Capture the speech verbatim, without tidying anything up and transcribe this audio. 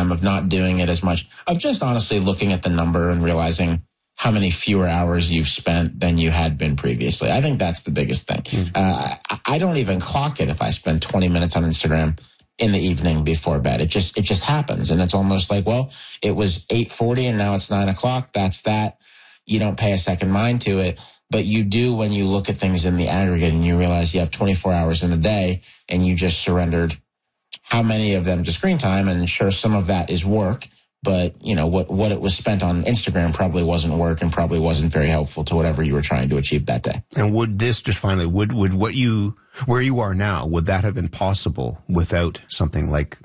Instagram, of not doing it as much, of just honestly looking at the number and realizing how many fewer hours you've spent than you had been previously. I think that's the biggest thing. Mm. Uh, I, I don't even clock it if I spend twenty minutes on Instagram in the evening before bed. It just, it just happens. And it's almost like, well, it was eight forty and now it's nine o'clock. That's that. You don't pay a second mind to it, but you do when you look at things in the aggregate and you realize you have twenty-four hours in a day and you just surrendered how many of them to screen time. And sure, some of that is work, but you know, what, what it was spent on Instagram probably wasn't work and probably wasn't very helpful to whatever you were trying to achieve that day. And would this, just finally, would, would what you, where you are now, would that have been possible without something like